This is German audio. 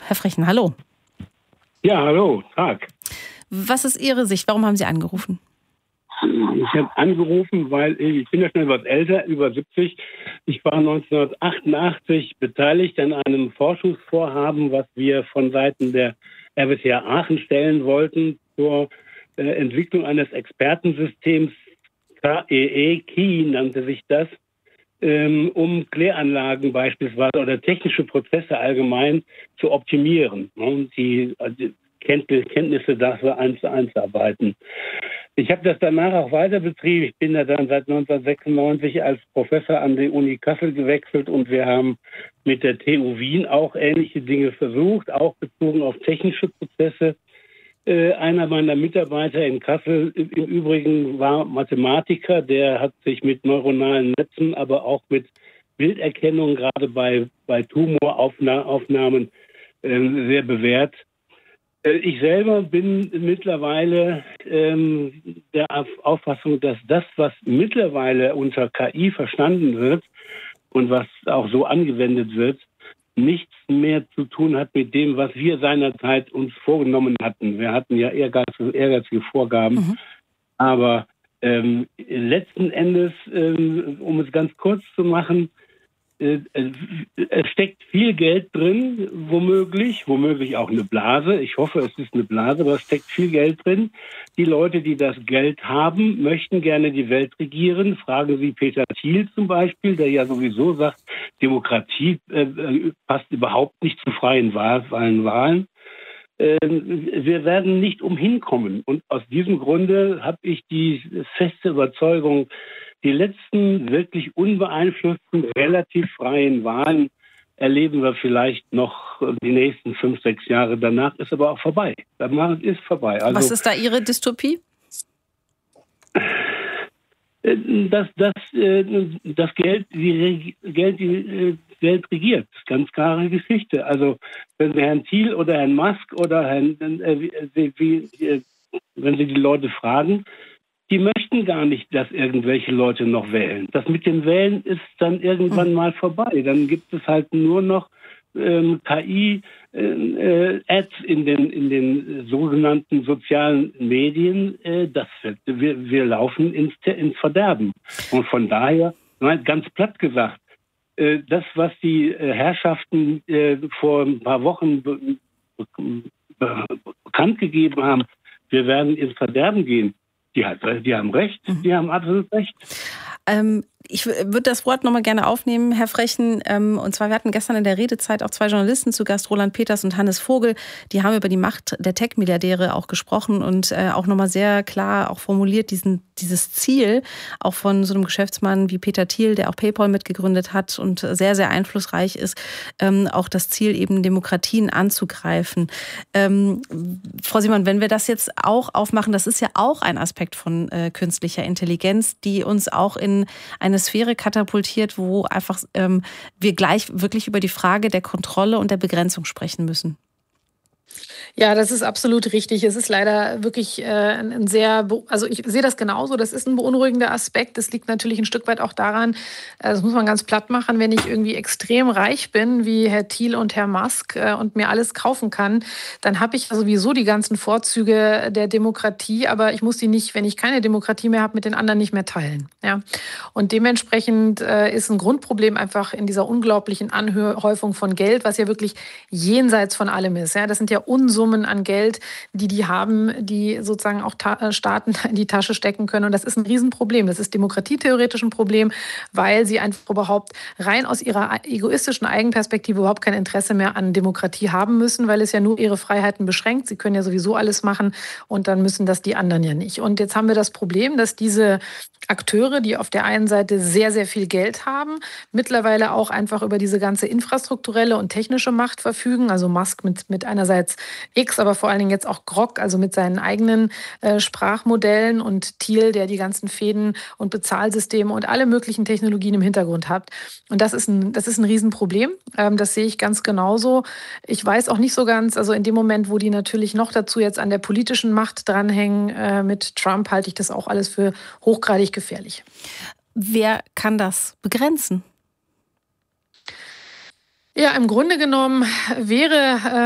Herr Frechen, hallo. Ja, hallo, Tag. Was ist Ihre Sicht? Warum haben Sie angerufen? Ich habe angerufen, weil ich bin ja schon etwas älter, über 70. Ich war 1988 beteiligt an einem Forschungsvorhaben, was wir von Seiten der RWTH Aachen stellen wollten zur Entwicklung eines Expertensystems, KEE nannte sich das, um Kläranlagen beispielsweise oder technische Prozesse allgemein zu optimieren und die Kenntnisse dafür 1:1 arbeiten. Ich habe das danach auch weiter betrieben. Ich bin da dann seit 1996 als Professor an die Uni Kassel gewechselt und wir haben mit der TU Wien auch ähnliche Dinge versucht, auch bezogen auf technische Prozesse. Einer meiner Mitarbeiter in Kassel im Übrigen war Mathematiker, der hat sich mit neuronalen Netzen, aber auch mit Bilderkennung, gerade bei Tumoraufnahmen, sehr bewährt. Ich selber bin mittlerweile der Auffassung, dass das, was mittlerweile unter KI verstanden wird und was auch so angewendet wird, nichts mehr zu tun hat mit dem, was wir seinerzeit uns vorgenommen hatten. Wir hatten ja ehrgeizige Vorgaben, aber letzten Endes, um es ganz kurz zu machen, es steckt viel Geld drin, womöglich auch eine Blase. Ich hoffe, es ist eine Blase, aber es steckt viel Geld drin. Die Leute, die das Geld haben, möchten gerne die Welt regieren. Fragen Sie Peter Thiel zum Beispiel, der ja sowieso sagt, Demokratie passt überhaupt nicht zu freien Wahlen. Wir werden nicht umhin kommen. Und aus diesem Grunde habe ich die feste Überzeugung, die letzten wirklich unbeeinflussten, relativ freien Wahlen erleben wir vielleicht noch die nächsten 5, 6 Jahre. Danach ist aber auch vorbei. Danach ist vorbei. Also, was ist da Ihre Dystopie? Das Geld, die Welt regiert. Ganz klare Geschichte. Also wenn Sie Herrn Thiel oder Herrn Musk oder wenn Sie die Leute fragen, die möchten gar nicht, dass irgendwelche Leute noch wählen. Das mit dem Wählen ist dann irgendwann mal vorbei. Dann gibt es halt nur noch KI-Ads in den sogenannten sozialen Medien. Wir laufen ins Verderben. Und von daher, ganz platt gesagt, das, was die Herrschaften vor ein paar Wochen bekannt gegeben haben, wir werden ins Verderben gehen, die haben recht, die haben absolut recht. Ich würde das Wort nochmal gerne aufnehmen, Herr Frechen. Und zwar, wir hatten gestern in der Redezeit auch 2 Journalisten zu Gast, Roland Peters und Hannes Vogel. Die haben über die Macht der Tech-Milliardäre auch gesprochen und auch nochmal sehr klar auch formuliert, dieses Ziel auch von so einem Geschäftsmann wie Peter Thiel, der auch PayPal mitgegründet hat und sehr, sehr einflussreich ist, auch das Ziel eben Demokratien anzugreifen. Frau Simon, wenn wir das jetzt auch aufmachen, das ist ja auch ein Aspekt von künstlicher Intelligenz, die uns auch in eine Sphäre katapultiert, wo einfach wir gleich wirklich über die Frage der Kontrolle und der Begrenzung sprechen müssen. Ja, das ist absolut richtig. Es ist leider wirklich also ich sehe das genauso, das ist ein beunruhigender Aspekt. Das liegt natürlich ein Stück weit auch daran, das muss man ganz platt machen, wenn ich irgendwie extrem reich bin, wie Herr Thiel und Herr Musk und mir alles kaufen kann, dann habe ich sowieso die ganzen Vorzüge der Demokratie, aber ich muss die nicht, wenn ich keine Demokratie mehr habe, mit den anderen nicht mehr teilen. Ja? Und dementsprechend ist ein Grundproblem einfach in dieser unglaublichen Anhäufung von Geld, was ja wirklich jenseits von allem ist. Ja? Das sind ja Unsummen an Geld, die haben, die sozusagen auch Staaten in die Tasche stecken können. Und das ist ein Riesenproblem. Das ist demokratietheoretisch ein Problem, weil sie einfach überhaupt rein aus ihrer egoistischen Eigenperspektive überhaupt kein Interesse mehr an Demokratie haben müssen, weil es ja nur ihre Freiheiten beschränkt. Sie können ja sowieso alles machen und dann müssen das die anderen ja nicht. Und jetzt haben wir das Problem, dass diese Akteure, die auf der einen Seite sehr, sehr viel Geld haben, mittlerweile auch einfach über diese ganze infrastrukturelle und technische Macht verfügen. Also Musk mit einerseits X, aber vor allen Dingen jetzt auch Grok, also mit seinen eigenen Sprachmodellen und Thiel, der die ganzen Fäden und Bezahlsysteme und alle möglichen Technologien im Hintergrund hat. Und das ist ein Riesenproblem. Das sehe ich ganz genauso. Ich weiß auch nicht so ganz, also in dem Moment, wo die natürlich noch dazu jetzt an der politischen Macht dranhängen mit Trump, halte ich das auch alles für hochgradig gefährlich. Wer kann das begrenzen? Ja, im Grunde genommen wäre